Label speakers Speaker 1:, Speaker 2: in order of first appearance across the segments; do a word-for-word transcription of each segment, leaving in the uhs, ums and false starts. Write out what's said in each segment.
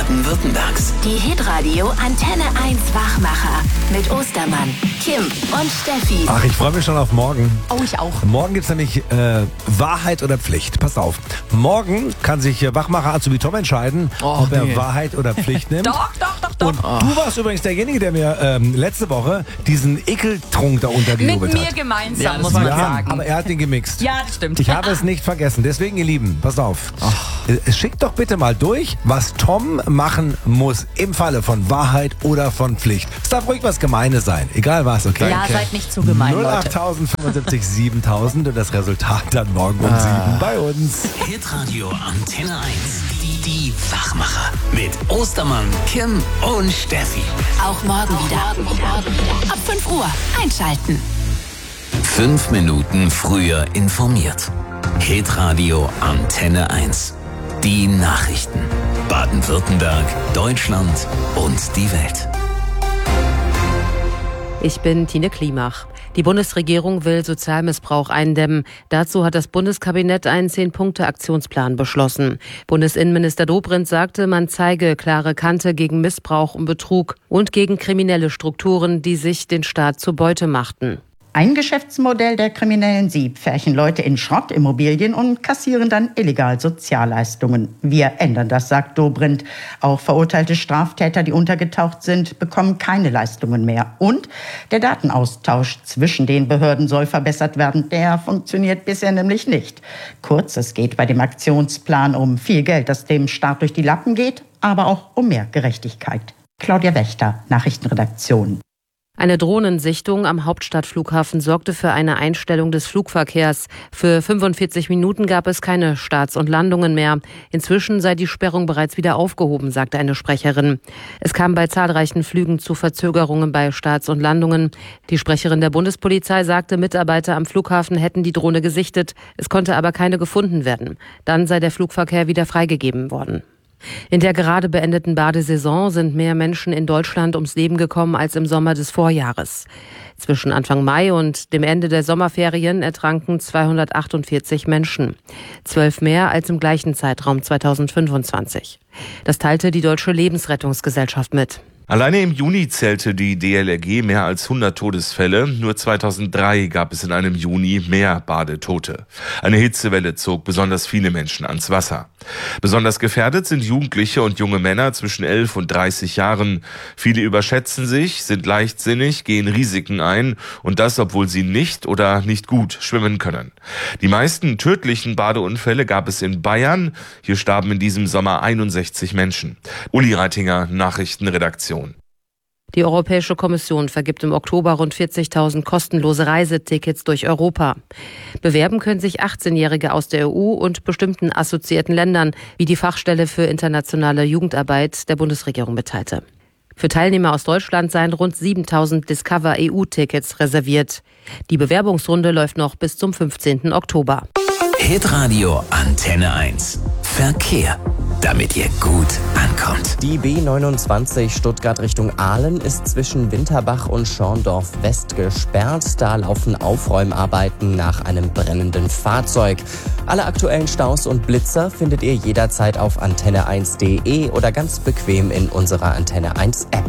Speaker 1: Baden-Württembergs.
Speaker 2: Die Hitradio Antenne eins Wachmacher mit Ostermann, Kim und Steffi.
Speaker 3: Ach, ich freue mich schon auf morgen.
Speaker 4: Oh, ich auch.
Speaker 3: Morgen gibt es nämlich äh, Wahrheit oder Pflicht. Passt auf. Morgen kann sich äh, Wachmacher Azubi Tom entscheiden,
Speaker 4: Oh,
Speaker 3: ob er
Speaker 4: nee.
Speaker 3: Wahrheit oder Pflicht nimmt.
Speaker 4: Doch, doch, doch, doch.
Speaker 3: Und du warst übrigens derjenige, der mir ähm, letzte Woche diesen Ekeltrunk da
Speaker 4: Mit
Speaker 3: untergejubelt
Speaker 4: mir
Speaker 3: hat.
Speaker 4: gemeinsam,
Speaker 5: Ja, das
Speaker 4: muss
Speaker 5: war
Speaker 4: man
Speaker 3: Ja,
Speaker 4: sagen.
Speaker 3: aber er hat den gemixt.
Speaker 4: Ja, das stimmt.
Speaker 3: Ich habe es nicht vergessen. Deswegen, ihr Lieben, passt auf. Äh, Schickt doch bitte mal durch, was Tom machen muss im Falle von Wahrheit oder von Pflicht. Es darf ruhig was Gemeines sein. Egal was, okay?
Speaker 4: Ja, seid nicht zu gemein,
Speaker 3: null acht
Speaker 4: Leute.
Speaker 3: fünfundsiebzig siebentausend und das Resultat dann morgen um sieben bei uns.
Speaker 1: Hitradio Antenne eins. Die, die Wachmacher. Mit Ostermann, Kim und Steffi.
Speaker 2: Auch morgen wieder. Ab fünf Uhr einschalten.
Speaker 1: Fünf Minuten früher informiert. Hitradio Antenne eins. Die Nachrichten. Baden-Württemberg, Deutschland und die Welt.
Speaker 6: Ich bin Tine Klimach. Die Bundesregierung will Sozialmissbrauch eindämmen. Dazu hat das Bundeskabinett einen Zehn-Punkte-Aktionsplan beschlossen. Bundesinnenminister Dobrindt sagte, man zeige klare Kante gegen Missbrauch und Betrug und gegen kriminelle Strukturen, die sich den Staat zur Beute machten.
Speaker 7: Ein Geschäftsmodell der Kriminellen Sieb: Färchen Leute in Schrottimmobilien und kassieren dann illegal Sozialleistungen. Wir ändern das, sagt Dobrindt. Auch verurteilte Straftäter, die untergetaucht sind, bekommen keine Leistungen mehr. Und der Datenaustausch zwischen den Behörden soll verbessert werden. Der funktioniert bisher nämlich nicht. Kurz, es geht bei dem Aktionsplan um viel Geld, das dem Staat durch die Lappen geht, aber auch um mehr Gerechtigkeit. Claudia Wächter, Nachrichtenredaktion.
Speaker 6: Eine Drohnensichtung am Hauptstadtflughafen sorgte für eine Einstellung des Flugverkehrs. Für fünfundvierzig Minuten gab es keine Starts und Landungen mehr. Inzwischen sei die Sperrung bereits wieder aufgehoben, sagte eine Sprecherin. Es kam bei zahlreichen Flügen zu Verzögerungen bei Starts und Landungen. Die Sprecherin der Bundespolizei sagte, Mitarbeiter am Flughafen hätten die Drohne gesichtet. Es konnte aber keine gefunden werden. Dann sei der Flugverkehr wieder freigegeben worden. In der gerade beendeten Badesaison sind mehr Menschen in Deutschland ums Leben gekommen als im Sommer des Vorjahres. Zwischen Anfang Mai und dem Ende der Sommerferien ertranken zweihundertachtundvierzig Menschen. Zwölf mehr als im gleichen Zeitraum zweitausendfünfundzwanzig. Das teilte die Deutsche Lebensrettungsgesellschaft mit.
Speaker 8: Alleine im Juni zählte die D L R G mehr als hundert Todesfälle. Nur zweitausenddrei gab es in einem Juni mehr Badetote. Eine Hitzewelle zog besonders viele Menschen ans Wasser. Besonders gefährdet sind Jugendliche und junge Männer zwischen elf und dreißig Jahren. Viele überschätzen sich, sind leichtsinnig, gehen Risiken ein und das, obwohl sie nicht oder nicht gut schwimmen können. Die meisten tödlichen Badeunfälle gab es in Bayern. Hier starben in diesem Sommer einundsechzig Menschen. Uli Reitinger, Nachrichtenredaktion.
Speaker 6: Die Europäische Kommission vergibt im Oktober rund vierzigtausend kostenlose Reisetickets durch Europa. Bewerben können sich achtzehnjährige aus der E U und bestimmten assoziierten Ländern, wie die Fachstelle für internationale Jugendarbeit der Bundesregierung mitteilte. Für Teilnehmer aus Deutschland seien rund siebentausend Discover E U-Tickets reserviert. Die Bewerbungsrunde läuft noch bis zum fünfzehnten Oktober.
Speaker 1: Hitradio Antenne eins. Verkehr. Damit ihr gut ankommt.
Speaker 5: Die B neunundzwanzig Stuttgart Richtung Aalen ist zwischen Winterbach und Schorndorf West gesperrt. Da laufen Aufräumarbeiten nach einem brennenden Fahrzeug. Alle aktuellen Staus und Blitzer findet ihr jederzeit auf antenne eins punkt de oder ganz bequem in unserer Antenne eins App.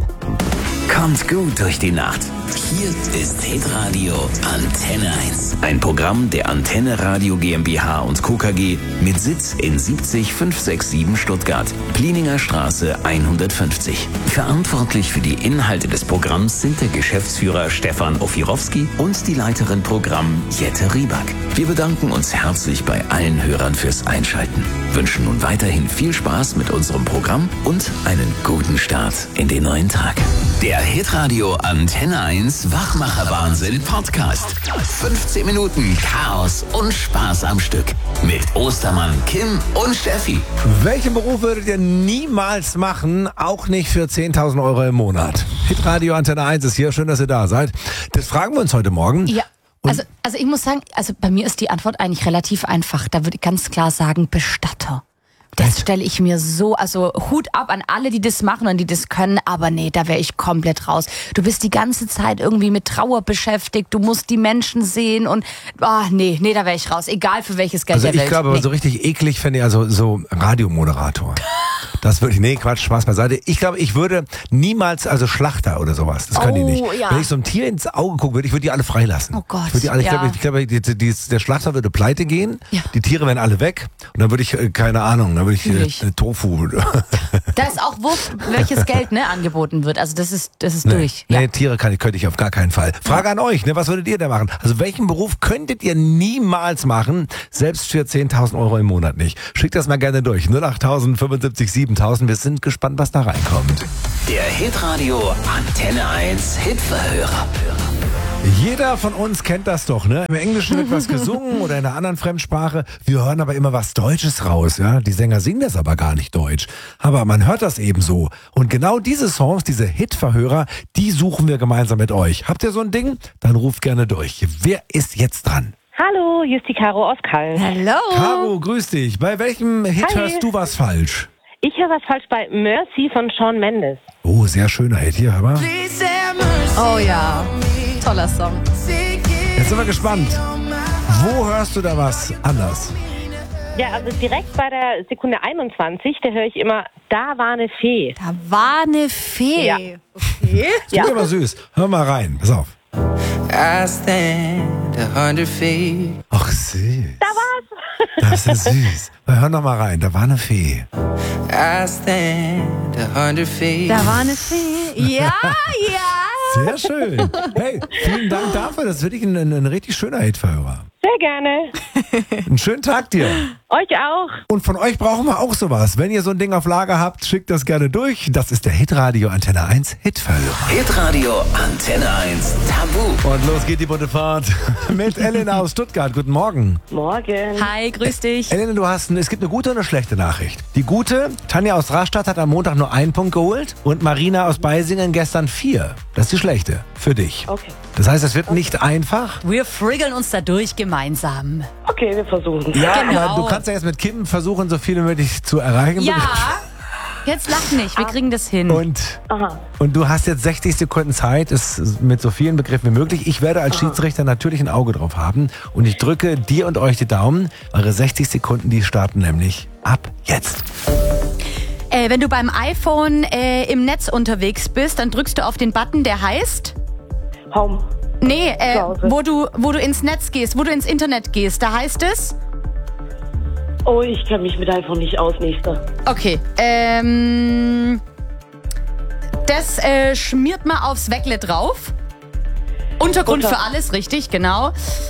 Speaker 1: Kommt gut durch die Nacht. Hier ist Hitradio Antenne eins. Ein Programm der Antenne Radio GmbH und Co. K G mit Sitz in siebzig fünfhundertsiebenundsiebzig Stuttgart, Plininger Straße hundertfünfzig. Verantwortlich für die Inhalte des Programms sind der Geschäftsführer Stefan Ofirowski und die Leiterin Programm Jette Rieback. Wir bedanken uns herzlich bei allen Hörern fürs Einschalten, wünschen nun weiterhin viel Spaß mit unserem Programm und einen guten Start in den neuen Tag. Der Hitradio Antenne eins Wachmacher-Wahnsinn Podcast. fünfzehn Minuten Chaos und Spaß am Stück. Mit Ostermann, Kim und Steffi.
Speaker 3: Welchen Beruf würdet ihr niemals machen, auch nicht für zehntausend Euro im Monat? Hitradio Antenne eins ist hier, schön, dass ihr da seid. Das fragen wir uns heute Morgen.
Speaker 4: Ja, also, also ich muss sagen, also bei mir ist die Antwort eigentlich relativ einfach. Da würde ich ganz klar sagen, Bestatter. Das stelle ich mir so, also Hut ab an alle, die das machen und die das können, aber nee, da wäre ich komplett raus. Du bist die ganze Zeit irgendwie mit Trauer beschäftigt, du musst die Menschen sehen und, ah, oh, nee, nee, da wäre ich raus, egal für welches Geld
Speaker 3: also
Speaker 4: der Welt.
Speaker 3: Ich glaube, nee. so richtig eklig fände ich also so Radiomoderator. Das würde ich, nee, Quatsch, Spaß beiseite. Ich glaube, ich würde niemals, also Schlachter oder sowas, das können
Speaker 4: oh,
Speaker 3: die nicht.
Speaker 4: Ja.
Speaker 3: Wenn ich so einem Tier ins Auge gucken würde, ich würde die alle freilassen.
Speaker 4: Oh Gott,
Speaker 3: ich würde die alle, ich
Speaker 4: ja.
Speaker 3: glaube, ich glaube die, die, die, der Schlachter würde pleite gehen,
Speaker 4: ja.
Speaker 3: die Tiere wären alle weg und dann würde ich, äh, keine Ahnung, dann würde ich äh, Tofu.
Speaker 4: Da ist auch wurscht, welches Geld ne, angeboten wird, also das ist, das ist
Speaker 3: nee,
Speaker 4: durch.
Speaker 3: Nee,
Speaker 4: ja.
Speaker 3: Tiere kann ich, könnte ich auf gar keinen Fall. Frage an euch, ne, was würdet ihr da machen? Also welchen Beruf könntet ihr niemals machen, selbst für zehntausend Euro im Monat nicht? Schickt das mal gerne durch. null acht tausend fünfundsiebzig siebentausend. Wir sind gespannt, was da reinkommt.
Speaker 1: Der Hitradio Antenne eins Hitverhörer.
Speaker 3: Jeder von uns kennt das doch, ne? Im Englischen wird was gesungen oder in einer anderen Fremdsprache. Wir hören aber immer was Deutsches raus, ja? Die Sänger singen das aber gar nicht deutsch. Aber man hört das eben so. Und genau diese Songs, diese Hitverhörer, die suchen wir gemeinsam mit euch. Habt ihr so ein Ding? Dann ruft gerne durch. Wer ist jetzt dran?
Speaker 9: Hallo, hier ist die Caro aus Kall.
Speaker 4: Hallo.
Speaker 3: Caro, grüß dich. Bei welchem Hit
Speaker 9: Hi.
Speaker 3: hörst du was falsch?
Speaker 9: Ich höre was falsch bei Mercy von Shawn Mendes.
Speaker 3: Oh, sehr schöner Hit. Hier, hör mal.
Speaker 4: Oh ja, toller Song.
Speaker 3: Jetzt sind wir gespannt. Wo hörst du da was anders?
Speaker 9: Ja, also direkt bei der Sekunde einundzwanzig, da höre ich immer, da war eine Fee.
Speaker 4: Da war eine Fee.
Speaker 9: Ja.
Speaker 4: Okay.
Speaker 3: Das klingt aber süß. Hör mal rein. Pass auf.
Speaker 10: I stand a hundred feet.
Speaker 3: Ach, süß.
Speaker 9: Da war's.
Speaker 3: Das ist süß. Hör noch mal rein. Da war eine Fee.
Speaker 10: I stand a hundred feet.
Speaker 4: Da war eine Fee. Ja, ja.
Speaker 3: Sehr schön. Hey, vielen Dank dafür. Das ist wirklich ein, ein, ein richtig schöner Hitverhörer.
Speaker 9: Sehr gerne.
Speaker 3: Einen schönen Tag dir.
Speaker 9: Euch auch.
Speaker 3: Und von euch brauchen wir auch sowas. Wenn ihr so ein Ding auf Lager habt, schickt das gerne durch. Das ist der Hitradio Antenne eins Hitverhörer.
Speaker 1: Hitradio Antenne eins Tabu.
Speaker 3: Und los geht die bunte Fahrt mit Elena aus Stuttgart. Guten Morgen.
Speaker 9: Morgen.
Speaker 4: Hi, grüß dich.
Speaker 3: Elena, du hast, ein, es gibt eine gute und eine schlechte Nachricht. Die gute, Tanja aus Rastatt hat am Montag nur einen Punkt geholt und Marina aus Beisingen gestern vier. Das ist die schlechte für dich.
Speaker 9: Okay.
Speaker 3: Das heißt, es wird nicht einfach.
Speaker 4: Wir friggeln uns da durch gemeinsam.
Speaker 9: Okay, wir versuchen.
Speaker 3: Ja,
Speaker 4: Genau.
Speaker 3: aber du kannst ja jetzt mit Kim versuchen, so viele wie möglich zu erreichen.
Speaker 4: Ja, jetzt lach nicht, wir kriegen das hin.
Speaker 3: Und,
Speaker 9: Aha.
Speaker 3: und du hast jetzt sechzig Sekunden Zeit, ist mit so vielen Begriffen wie möglich. Ich werde als Schiedsrichter natürlich ein Auge drauf haben und ich drücke dir und euch die Daumen. Eure sechzig Sekunden, die starten nämlich ab jetzt.
Speaker 4: Äh, wenn du beim iPhone äh, im Netz unterwegs bist, dann drückst du auf den Button, der heißt...
Speaker 9: Home.
Speaker 4: Nee, äh,
Speaker 9: Zu Hause.
Speaker 4: wo du, wo du ins Netz gehst, wo du ins Internet gehst, da heißt es...
Speaker 9: Oh, ich kenne mich mit iPhone nicht aus, nächster.
Speaker 4: Okay, ähm... Das äh, schmiert man aufs Weckle drauf. Untergrund
Speaker 9: Unter-
Speaker 4: für alles, richtig, genau.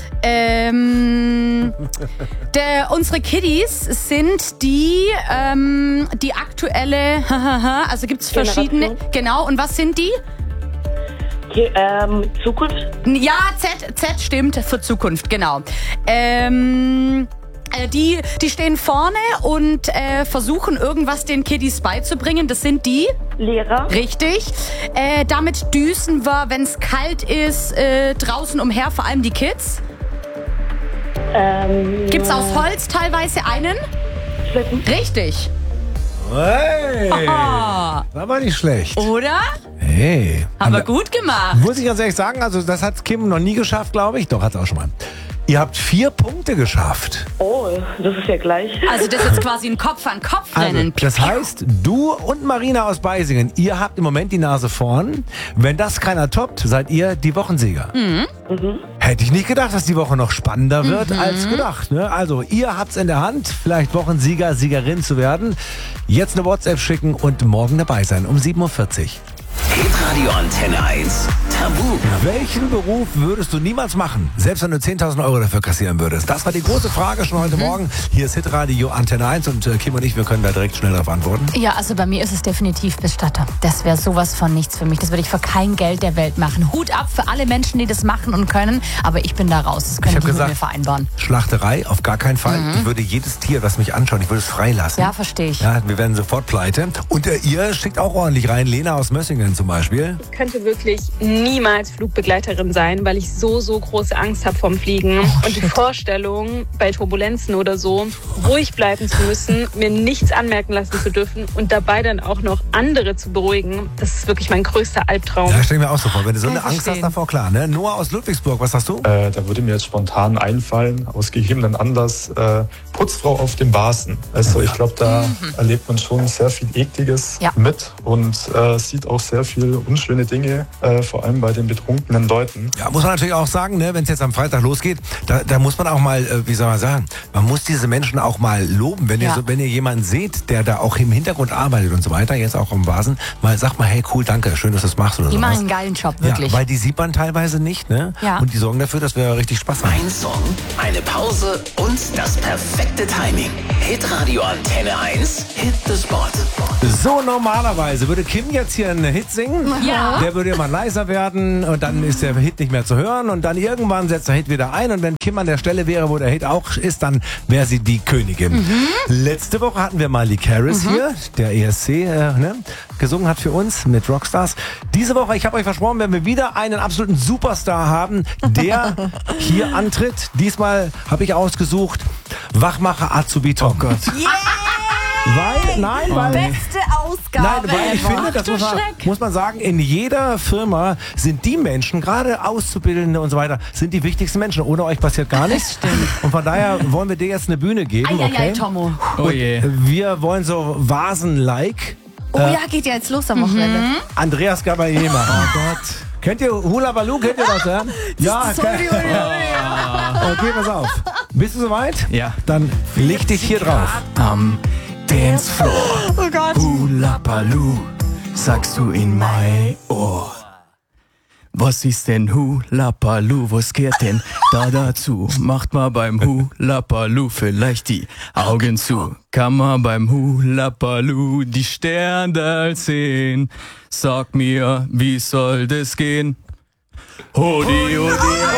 Speaker 4: Ähm, der, unsere Kiddies sind die, ähm, die aktuelle, also gibt's verschiedene,
Speaker 9: Generation.
Speaker 4: genau, und was sind die?
Speaker 9: Okay, ähm, Zukunft?
Speaker 4: Ja, Z, Z stimmt, für Zukunft, genau. Ähm, äh, die, die stehen vorne und äh, versuchen irgendwas den Kiddies beizubringen, das sind die...
Speaker 9: Lehrer?
Speaker 4: Richtig. Äh, damit düsen wir, wenn es kalt ist, äh, draußen umher, vor allem die Kids.
Speaker 9: Ähm,
Speaker 4: Gibt's aus Holz teilweise einen?
Speaker 9: Schlitten?
Speaker 4: Richtig.
Speaker 3: Hey,
Speaker 4: Ah,
Speaker 3: war mal nicht schlecht.
Speaker 4: oder?
Speaker 3: Hey.
Speaker 4: Haben wir
Speaker 3: Aber-
Speaker 4: gut gemacht.
Speaker 3: Muss ich ganz ehrlich sagen, also das hat Kim noch nie geschafft, glaube ich. Doch, hat es auch schon mal. Ihr habt vier Punkte geschafft.
Speaker 9: Oh, das ist ja gleich.
Speaker 4: Also das ist jetzt quasi ein Kopf-an-Kopf-Rennen.
Speaker 3: Also, das heißt, du und Marina aus Beisingen, ihr habt im Moment die Nase vorn. Wenn das keiner toppt, seid ihr die Wochensieger.
Speaker 4: Mhm.
Speaker 3: Hätte ich nicht gedacht, dass die Woche noch spannender wird als gedacht. Ne? Also, ihr habt's in der Hand, vielleicht Wochensieger, Siegerin zu werden. Jetzt eine WhatsApp schicken und morgen dabei sein um sieben Uhr vierzig.
Speaker 1: Hitradio Antenne eins Tabu.
Speaker 3: Welchen Beruf würdest du niemals machen, selbst wenn du zehntausend Euro dafür kassieren würdest? Das war die große Frage schon heute Morgen. Hier ist Hitradio Antenne eins und äh, Kim und ich, wir können da direkt schnell darauf antworten.
Speaker 4: Ja, also bei mir ist es definitiv Bestatter. Das wäre sowas von nichts für mich. Das würde ich für kein Geld der Welt machen. Hut ab für alle Menschen, die das machen und können. Aber ich bin da raus. Das können
Speaker 3: hab
Speaker 4: die mit
Speaker 3: gesagt,
Speaker 4: mir vereinbaren.
Speaker 3: Schlachterei, auf gar keinen Fall. Ich würde jedes Tier, was mich anschaut, ich würde es freilassen.
Speaker 4: Ja, verstehe ich.
Speaker 3: Ja, wir werden sofort pleite. Und äh, ihr schickt auch ordentlich rein. Lena aus Mössingen zum Beispiel. Beispiel?
Speaker 11: Ich könnte wirklich niemals Flugbegleiterin sein, weil ich so, so große Angst habe vorm Fliegen. Oh, und die Vorstellung, bei Turbulenzen oder so, ruhig bleiben zu müssen, mir nichts anmerken lassen zu dürfen und dabei dann auch noch andere zu beruhigen, das ist wirklich mein größter Albtraum.
Speaker 3: Ja, stell mir auch so vor, wenn du so eine Angst hast davor, klar. Ne? Noah aus Ludwigsburg, was hast du?
Speaker 12: Äh, da würde mir jetzt spontan einfallen, aus gegebenen Anlass, äh, Putzfrau auf dem Basen. Also ich glaube, da mhm. erlebt man schon sehr viel Ekliges ja. mit und äh, sieht auch sehr viele unschöne Dinge, äh, vor allem bei den betrunkenen Leuten.
Speaker 3: Ja, muss man natürlich auch sagen, ne, wenn es jetzt am Freitag losgeht, da, da muss man auch mal, äh, wie soll man sagen, man muss diese Menschen auch mal loben. Wenn, ja. ihr, so, wenn ihr jemanden seht, der da auch im Hintergrund arbeitet und so weiter, jetzt auch am Basen, mal sagt mal, hey cool, danke, schön, dass du das machst oder so.
Speaker 4: Die machen einen geilen Job, wirklich.
Speaker 3: Ja, weil die sieht man teilweise nicht, ne? Ja. Und die sorgen dafür, dass wir richtig Spaß haben.
Speaker 1: Ein Song, eine Pause und das perfekte Timing. Hitradio Antenne eins, Hit the Spot.
Speaker 3: So, normalerweise würde Kim jetzt hier einen Hit singen.
Speaker 4: Ja.
Speaker 3: Der würde immer leiser werden und dann ist der Hit nicht mehr zu hören und dann irgendwann setzt der Hit wieder ein und wenn Kim an der Stelle wäre, wo der Hit auch ist, dann wäre sie die Königin. Mhm. Letzte Woche hatten wir Miley Cyrus mhm. hier, der E S C, äh, ne, gesungen hat für uns mit Rockstars. Diese Woche, ich habe euch versprochen, werden wir wieder einen absoluten Superstar haben, der hier antritt. Diesmal habe ich ausgesucht Wachmacher Azubi Tom. Oh Gott.
Speaker 4: Yeah!
Speaker 3: Weil, nein, weil...
Speaker 4: Beste Ausgabe.
Speaker 3: Nein, weil ich finde, das muss man, muss man sagen, in jeder Firma sind die Menschen, gerade Auszubildende und so weiter, sind die wichtigsten Menschen. Ohne euch passiert gar nichts.
Speaker 4: Stimmt.
Speaker 3: Und von daher wollen wir dir jetzt eine Bühne geben.
Speaker 4: Eieiei,
Speaker 3: okay?
Speaker 4: Tomo.
Speaker 3: Oh je. Wir wollen so Vasen-like.
Speaker 4: Oh äh, ja, geht ja jetzt los am Wochenende.
Speaker 3: Mhm. Andreas Gabalier machen. Oh Gott. Kennt ihr Hula Baloo? Kennt ihr das? Ja, ja sorry, okay. Okay, pass auf. Bist du soweit?
Speaker 13: Ja.
Speaker 3: Dann leg dich hier drauf.
Speaker 13: Am Dancefloor.
Speaker 4: Oh Gott.
Speaker 13: Hula Baloo, sagst du in mein Ohr. Was ist denn Hula Baloo? Was gehört denn da dazu? Macht mal beim Hula Baloo vielleicht die Augen zu. Kann man beim Hula Baloo die Sterne sehen? Sag mir, wie soll das gehen? Hodi, hodi,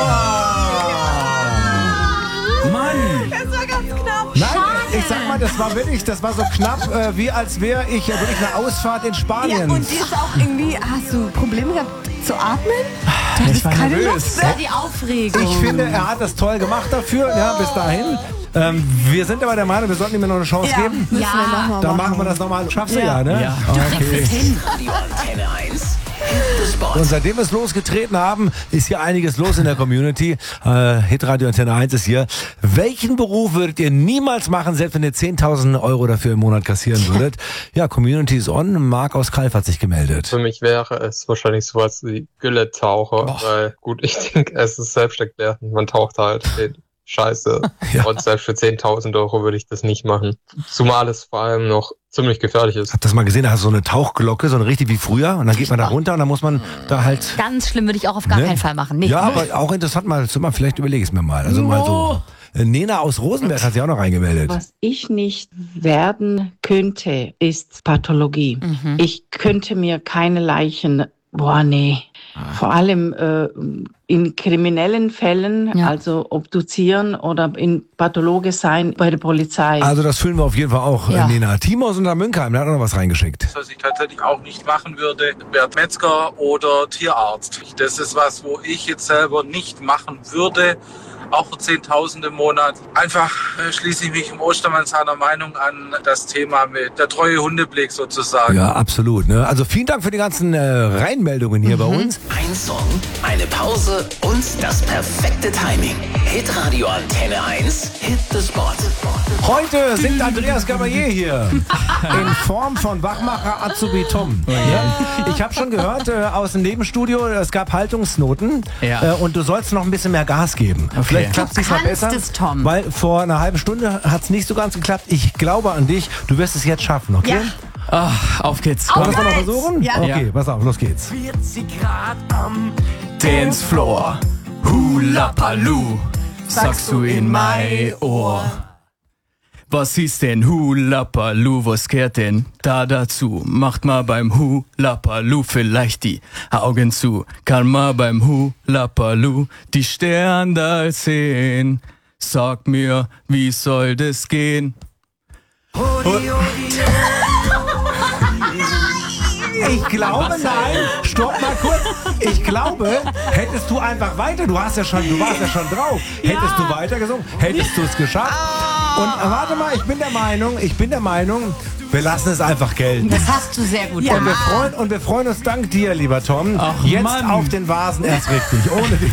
Speaker 13: Mann!
Speaker 4: Das war ganz knapp.
Speaker 3: Nein, ich sag mal, das war wirklich, das war so knapp, äh, wie als wäre ich äh, wirklich eine Ausfahrt in Spanien.
Speaker 4: Ja, und die ist auch irgendwie, hast du Probleme gehabt zu atmen? Du
Speaker 13: ich war
Speaker 4: keine
Speaker 13: nervös.
Speaker 4: Luft, ja, die Aufregung.
Speaker 3: Ich finde, er hat das toll gemacht dafür, ja, bis dahin. Ähm, wir sind aber der Meinung, wir sollten ihm noch eine Chance
Speaker 4: ja,
Speaker 3: geben.
Speaker 4: Ja, wir noch mal
Speaker 3: dann
Speaker 4: machen
Speaker 3: machen wir das nochmal. Schaffst du
Speaker 13: ja,
Speaker 3: ja, ne?
Speaker 13: Ja.
Speaker 3: Okay.
Speaker 1: Radio Antenne eins, Hit the Spot.
Speaker 3: Und seitdem wir es losgetreten haben, ist hier einiges los in der Community. Äh, Hitradio Antenne eins ist hier. Welchen Beruf würdet ihr niemals machen, selbst wenn ihr zehntausend Euro dafür im Monat kassieren würdet? Ja, Community is on. Marc aus Kalf hat sich gemeldet.
Speaker 14: Für mich wäre es wahrscheinlich sowas wie Gülle-Taucher,
Speaker 3: Boah.
Speaker 14: weil gut, ich denke, es ist selbsterklärend. Man taucht halt den Scheiße.
Speaker 3: Ja.
Speaker 14: Und selbst für zehntausend Euro würde ich das nicht machen. Zumal es vor allem noch ziemlich gefährlich ist.
Speaker 3: Habt ihr das mal gesehen? Da hast du so eine Tauchglocke, so eine richtig wie früher. Und dann geht man da runter und dann muss man da halt...
Speaker 4: Ganz schlimm würde ich auch auf gar
Speaker 3: Ne?
Speaker 4: keinen Fall machen. Nee.
Speaker 3: Ja, aber auch interessant mal, mal vielleicht überlege ich es mir mal. Also mal so. Äh, Nena aus Rosenberg hat sich auch noch reingemeldet.
Speaker 15: Was ich nicht werden könnte, ist Pathologie.
Speaker 4: Mhm.
Speaker 15: Ich könnte mir keine Leichen, boah, nee. Vor allem äh, in kriminellen Fällen,
Speaker 4: Ja.
Speaker 15: also obduzieren oder in Pathologe sein bei der Polizei.
Speaker 3: Also das fühlen wir auf jeden Fall auch,
Speaker 15: Ja.
Speaker 3: äh, Nena. Timo aus unter Münkheim, der hat auch noch was reingeschickt.
Speaker 16: Was ich tatsächlich auch nicht machen würde, wäre Metzger oder Tierarzt. Das ist was, wo ich jetzt selber nicht machen würde, auch für zehntausend im Monat. Einfach äh, schließe ich mich im Ostermann seiner Meinung an das Thema mit der treue Hundeblick sozusagen.
Speaker 3: Ja, absolut. Ne? Also vielen Dank für die ganzen äh, Reinmeldungen hier mhm. bei uns.
Speaker 1: Ein Song, eine Pause und das perfekte Timing. Hitradio Antenne eins, Hit the Spot.
Speaker 3: Heute singt Andreas Gabalier hier in Form von Wachmacher Azubi Tom.
Speaker 13: Oh,
Speaker 3: ja? Ich habe schon gehört äh, aus dem Nebenstudio, es gab Haltungsnoten
Speaker 13: Ja.
Speaker 3: äh, und du sollst noch ein bisschen mehr Gas geben.
Speaker 13: Okay.
Speaker 3: Vielleicht klappt es diesmal
Speaker 4: kannst
Speaker 3: besser,
Speaker 4: es, Tom.
Speaker 3: weil vor einer halben Stunde hat es nicht so ganz geklappt. Ich glaube an dich, du wirst es jetzt schaffen, okay?
Speaker 4: Ja.
Speaker 13: Ach, auf geht's.
Speaker 3: Wollen wir
Speaker 4: Auf
Speaker 3: es nochmal
Speaker 4: geht's.
Speaker 3: versuchen?
Speaker 4: Ja.
Speaker 3: Okay,
Speaker 13: Ja.
Speaker 3: pass auf, los geht's.
Speaker 13: vierzig Grad am Dancefloor. Hula Baloo, sagst du in mein Ohr. Was ist denn Hula Baloo? Was gehört denn da dazu? Macht mal beim Hula Baloo vielleicht die Augen zu. Kann man beim Hula Baloo die Sterne sehen? Sag mir, wie soll das gehen?
Speaker 3: Ey, Ich glaube, nein. Stopp mal kurz. Ich glaube, hättest du einfach weiter, du hast ja schon, du warst ja schon drauf. Hättest du weiter gesungen, hättest du es geschafft. Und warte mal, ich bin der Meinung, ich bin der Meinung, wir lassen es einfach gelten.
Speaker 4: Das hast du sehr gut
Speaker 3: Ja.
Speaker 4: gemacht.
Speaker 3: Und, wir freuen, und wir freuen uns dank dir, lieber Tom.
Speaker 13: Ach,
Speaker 3: jetzt
Speaker 13: Mann.
Speaker 3: auf den Vasen erst richtig, ohne dich.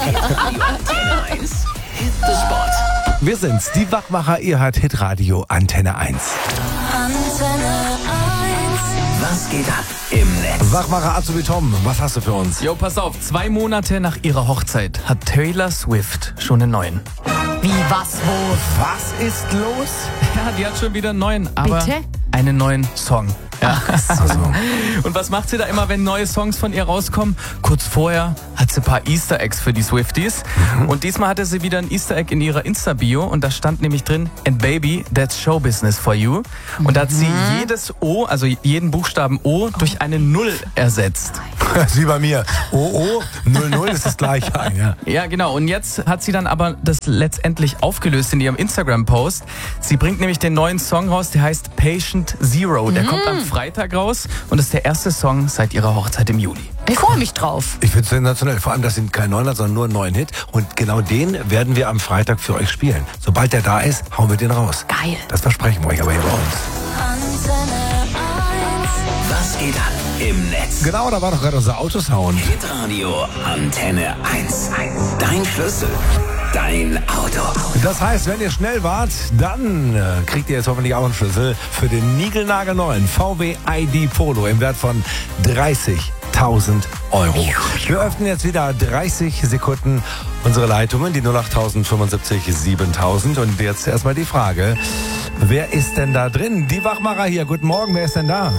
Speaker 1: Antenne eins. Hit the Spot.
Speaker 3: Wir sind's, die Wachmacher, ihr hört Hitradio Antenne eins.
Speaker 2: Antenne eins.
Speaker 1: Was geht ab im Netz?
Speaker 3: Wachmacher Azubi Tom, was hast du für uns?
Speaker 13: Jo, pass auf, zwei Monate nach ihrer Hochzeit hat Taylor Swift schon einen neuen.
Speaker 4: Wie, was, wo?
Speaker 3: Was ist los?
Speaker 13: Ja, die hat schon wieder einen neuen, aber
Speaker 4: Bitte?
Speaker 13: einen neuen Song. Ja.
Speaker 3: Also,
Speaker 13: Und was macht sie da immer, wenn neue Songs von ihr rauskommen? Kurz vorher hat sie ein paar Easter Eggs für die Swifties.
Speaker 3: Mhm.
Speaker 13: Und diesmal hatte sie wieder ein Easter Egg in ihrer Insta-Bio und da stand nämlich drin, and baby, that's show business for you. Und da hat sie jedes O, also jeden Buchstaben O, durch eine Null ersetzt.
Speaker 3: das ist wie bei mir. Oh, oh, null null ist das gleiche. Ja.
Speaker 13: Ja, genau. Und jetzt hat sie dann aber das letztendlich aufgelöst in ihrem Instagram-Post. Sie bringt nämlich den neuen Song raus, der heißt Patient Zero. Der kommt am Freitag raus und ist der erste Song seit ihrer Hochzeit im Juli.
Speaker 4: Ich freue mich drauf.
Speaker 3: Ich finde es sensationell. Vor allem, das sind kein Neuner, sondern nur ein neuen Hit. Und genau den werden wir am Freitag für euch spielen. Sobald der da ist, hauen wir den raus.
Speaker 4: Geil.
Speaker 3: Das versprechen wir euch aber hier bei uns.
Speaker 2: Antenne eins.
Speaker 1: Was geht ab im Netz?
Speaker 3: Genau, da war doch gerade unser Autosound.
Speaker 1: Hitradio Antenne eins. Dein Schlüssel. Dein Auto.
Speaker 3: Das heißt, wenn ihr schnell wart, dann äh, kriegt ihr jetzt hoffentlich auch einen Schlüssel für den niegelnagelneuen V W I D Polo im Wert von dreißigtausend Euro. Wir öffnen jetzt wieder dreißig Sekunden unsere Leitungen, die null acht fünfundsiebzig siebentausend. Und jetzt erstmal die Frage, wer ist denn da drin? Die Wachmacher hier, guten Morgen, wer ist denn da?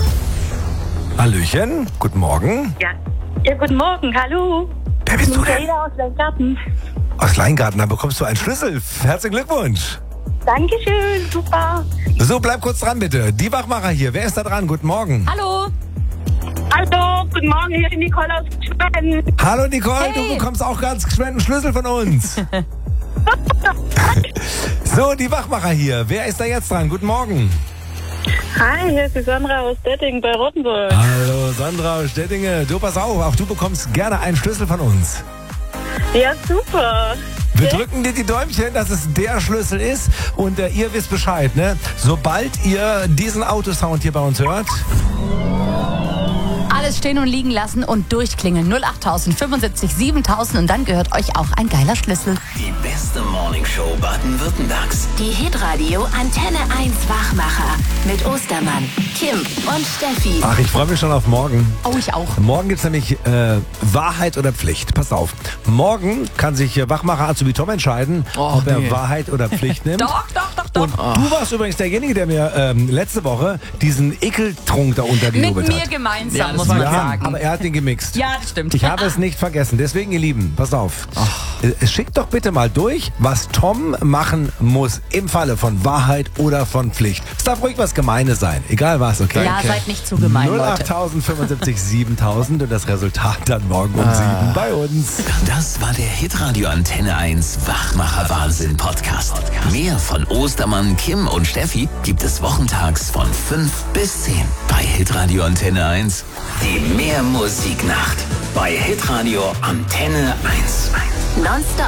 Speaker 3: Hallöchen, guten Morgen.
Speaker 17: Ja, ja guten Morgen, hallo.
Speaker 3: Wer bist du denn?
Speaker 17: Michaela aus Weingarten.
Speaker 3: Aus Leingarten, da bekommst du einen Schlüssel. Herzlichen Glückwunsch.
Speaker 17: Dankeschön, super.
Speaker 3: So, bleib kurz dran bitte. Die Wachmacher hier, wer ist da dran? Guten Morgen.
Speaker 4: Hallo.
Speaker 17: Hallo, guten Morgen, hier ist Nicole aus Schweden.
Speaker 3: Hallo Nicole,
Speaker 4: Hey.
Speaker 3: du bekommst auch ganz geschwind einen Schlüssel von uns. So, die Wachmacher hier, wer ist da jetzt dran? Guten Morgen.
Speaker 17: Hi, hier ist die Sandra aus Detting bei Rottenburg.
Speaker 3: Hallo Sandra aus Stettinge. Du, pass auf, auch du bekommst gerne einen Schlüssel von uns.
Speaker 17: Ja, super.
Speaker 3: Wir drücken dir die Däumchen, dass es der Schlüssel ist und äh, ihr wisst Bescheid, ne? Sobald ihr diesen Autosound hier bei uns hört,
Speaker 4: Alles stehen und liegen lassen und durchklingeln. null acht fünfundsiebzig siebentausend und dann gehört euch auch ein geiler Schlüssel.
Speaker 1: Die beste Morningshow Baden-Württembergs.
Speaker 2: Die Hitradio Antenne eins Wachmacher mit Ostermann, Kim und Steffi.
Speaker 3: ach, ich freue mich schon auf morgen.
Speaker 4: Oh, ich auch.
Speaker 3: Morgen gibt's nämlich äh, Wahrheit oder Pflicht. Passt auf. Morgen kann sich äh, Wachmacher Azubi Tom entscheiden,
Speaker 13: Oh,
Speaker 3: ob er
Speaker 13: nee.
Speaker 3: Wahrheit oder Pflicht nimmt.
Speaker 4: Doch, doch, doch, doch.
Speaker 3: Und du warst übrigens derjenige, der mir ähm, letzte Woche diesen Ekeltrunk da
Speaker 4: Mit
Speaker 3: untergejubelt
Speaker 4: mir
Speaker 3: hat.
Speaker 4: gemeinsam,
Speaker 13: Ja, das
Speaker 4: muss
Speaker 13: war
Speaker 4: man
Speaker 3: Ja,
Speaker 4: sagen.
Speaker 3: aber er hat den gemixt.
Speaker 4: Ja, das stimmt.
Speaker 3: Ich habe es nicht vergessen. Deswegen, ihr Lieben, passt auf. Äh, Schickt doch bitte mal durch, was Tom machen muss im Falle von Wahrheit oder von Pflicht. Es darf ruhig was Gemeines sein. Egal was, okay?
Speaker 4: Ja, seid nicht zu gemein,
Speaker 3: null
Speaker 4: Leute.
Speaker 3: acht fünfundsiebzig siebentausend und das Resultat dann morgen um sieben bei uns.
Speaker 1: Das war der Hitradio Antenne eins Wachmacher Wahnsinn Podcast. Mehr von Ostermann, Kim und Steffi gibt es wochentags von fünf bis zehn bei Hitradio Antenne eins. Die Mehrmusiknacht bei Hitradio Antenne eins.
Speaker 2: Nonstop